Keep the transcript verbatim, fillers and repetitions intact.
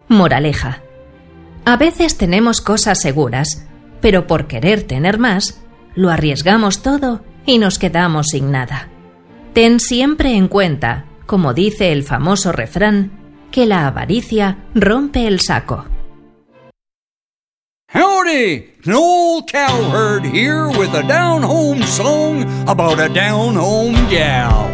Moraleja. A veces tenemos cosas seguras, pero por querer tener más, lo arriesgamos todo y nos quedamos sin nada. Ten siempre en cuenta, como dice el famoso refrán, que la avaricia rompe el saco. Howdy! An old cowherd here with a down-home song about a down-home gal.